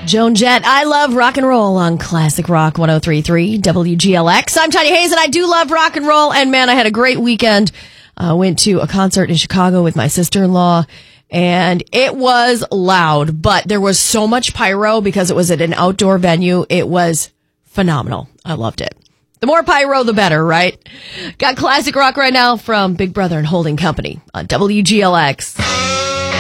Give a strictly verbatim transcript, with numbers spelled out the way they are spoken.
Joan Jett, I love rock and roll on Classic Rock one oh three point three W G L X. I'm Tanya Hayes, and I do love rock and roll. And man, I had a great weekend. I uh, went to a concert in Chicago with my sister-in-law, and it was loud, but there was so much pyro because it was at an outdoor venue. It was phenomenal. I loved it. The more pyro, the better, right? Got classic rock right now from Big Brother and Holding Company on W G L X.